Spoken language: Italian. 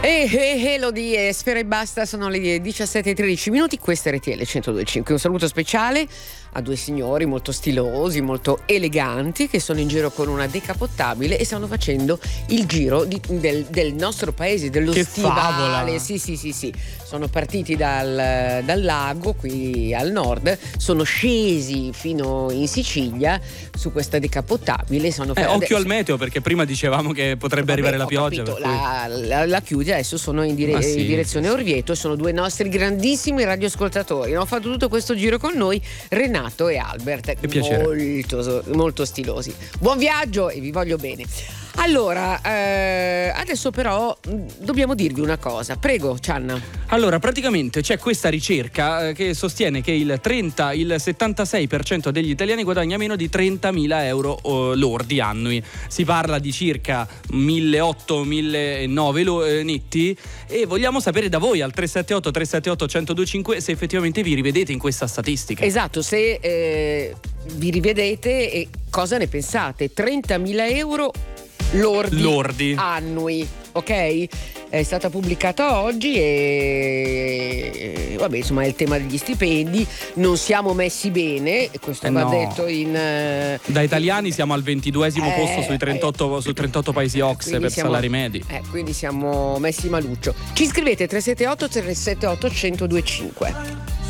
Elodie e Sfera e Basta, sono le 17:13 minuti, questa è RTL 102.5. Un saluto speciale a due signori molto stilosi, molto eleganti, che sono in giro con una decapottabile e stanno facendo il giro del nostro paese, dello che stivale. Favola. Sì. Sono partiti dal lago qui al nord, sono scesi fino in Sicilia su questa decapottabile. Occhio al meteo, perché prima dicevamo che potrebbe arrivare la pioggia. Capito, la chiude, adesso sono in direzione Orvieto. Sono due nostri grandissimi radioascoltatori. Hanno fatto tutto questo giro con noi, Renato e Albert. Che piacere. Molto, molto stilosi. Buon viaggio e vi voglio bene. Allora, adesso però dobbiamo dirvi una cosa. Prego, Cianna. Allora, praticamente c'è questa ricerca che sostiene che il 76% degli italiani guadagna meno di 30.000 euro lordi annui. Si parla di circa 1.800-1.900 netti, e vogliamo sapere da voi al 378-378-1025 se effettivamente vi rivedete in questa statistica. Esatto, se vi rivedete e cosa ne pensate. 30.000 euro lordi annui, ok? È stata pubblicata oggi e vabbè, insomma, è il tema degli stipendi. Non siamo messi bene, questo va detto da italiani siamo al 22esimo posto sui 38 paesi OCSE per salari medi. Quindi siamo messi maluccio. Ci scrivete 378 378 1025.